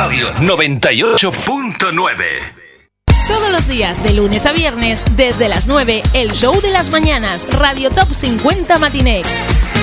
Radio 98.9. Todos los días, de lunes a viernes, desde las 9, el show de las mañanas, Radio Top 50 Matiné.